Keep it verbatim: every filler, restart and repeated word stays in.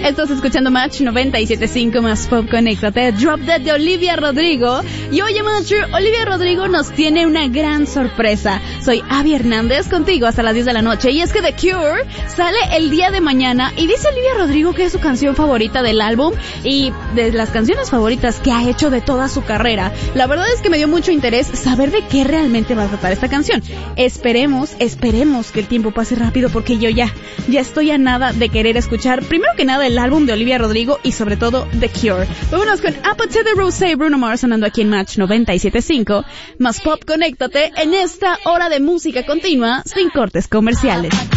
Estás escuchando Match noventa y siete punto cinco más Pop. Conéctate. Drop Dead de Olivia Rodrigo. Y oye, Match, Olivia Rodrigo nos tiene una gran sorpresa. Soy Abby Hernández contigo hasta las diez de la noche. Y es que The Cure sale el día de mañana y dice Olivia Rodrigo que es su canción favorita del álbum y de las canciones favoritas que ha hecho de toda su carrera. La verdad es que me dio mucho interés saber de qué realmente va a tratar esta canción. Esperemos, esperemos que el tiempo pase rápido porque yo ya, ya estoy a nada de querer escuchar primero que nada el álbum de Olivia Rodrigo y sobre todo The Cure. Vámonos con Appetite de Rosé, Bruno Mars sonando aquí en Match noventa y siete punto cinco. Más Pop, conéctate en esta hora de música continua sin cortes comerciales.